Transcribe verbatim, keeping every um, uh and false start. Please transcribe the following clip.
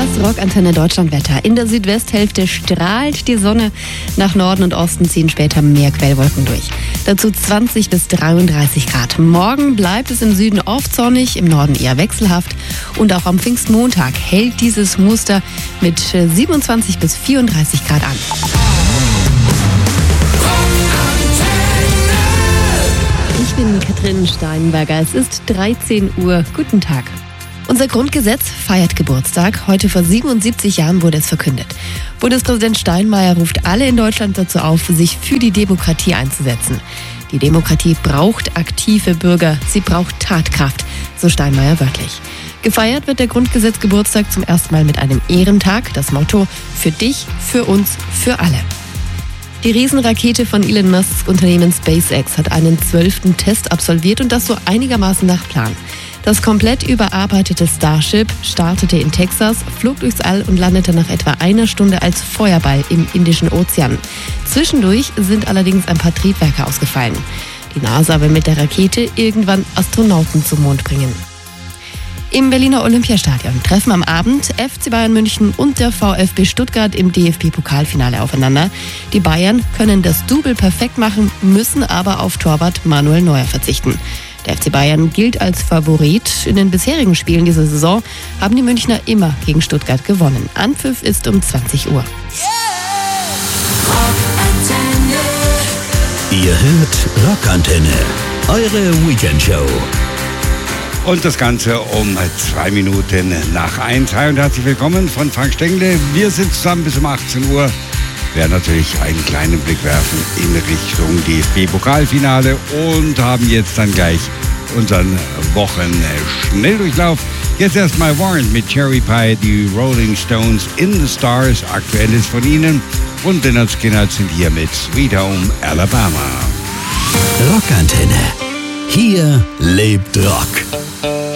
Das Rockantenne Deutschlandwetter. In der Südwesthälfte strahlt die Sonne. Nach Norden und Osten ziehen später mehr Quellwolken durch. Dazu zwanzig bis dreiunddreißig Grad. Morgen bleibt es im Süden oft sonnig, im Norden eher wechselhaft. Und auch am Pfingstmontag hält dieses Muster mit siebenundzwanzig bis vierunddreißig Grad an. Ich bin Katrin Steinberger. Es ist dreizehn Uhr. Guten Tag. Unser Grundgesetz feiert Geburtstag. Heute vor siebenundsiebzig Jahren wurde es verkündet. Bundespräsident Steinmeier ruft alle in Deutschland dazu auf, sich für die Demokratie einzusetzen. Die Demokratie braucht aktive Bürger. Sie braucht Tatkraft, so Steinmeier wörtlich. Gefeiert wird der Grundgesetzgeburtstag zum ersten Mal mit einem Ehrentag. Das Motto: für dich, für uns, für alle. Die Riesenrakete von Elon Musks Unternehmen SpaceX hat einen zwölften Test absolviert und das so einigermaßen nach Plan. Das komplett überarbeitete Starship startete in Texas, flog durchs All und landete nach etwa einer Stunde als Feuerball im Indischen Ozean. Zwischendurch sind allerdings ein paar Triebwerke ausgefallen. Die NASA will mit der Rakete irgendwann Astronauten zum Mond bringen. Im Berliner Olympiastadion treffen am Abend F C Bayern München und der VfB Stuttgart im D F B-Pokalfinale aufeinander. Die Bayern können das Double perfekt machen, müssen aber auf Torwart Manuel Neuer verzichten. Der F C Bayern gilt als Favorit. In den bisherigen Spielen dieser Saison haben die Münchner immer gegen Stuttgart gewonnen. Anpfiff ist um zwanzig Uhr. Ihr hört Rockantenne, eure Weekendshow. Und das Ganze um zwei Minuten nach eins. Hi und herzlich willkommen von Frank Stengle. Wir sind zusammen bis um achtzehn Uhr. Wir werden natürlich einen kleinen Blick werfen in Richtung D F B-Pokalfinale und haben jetzt dann gleich unseren Wochen-Schnelldurchlauf. Jetzt erstmal Warren mit Cherry Pie, die Rolling Stones in the Stars. Aktuelles von ihnen. Und Lynyrd Skynyrd sind hier mit Sweet Home Alabama. Rockantenne. Hier lebt Rock.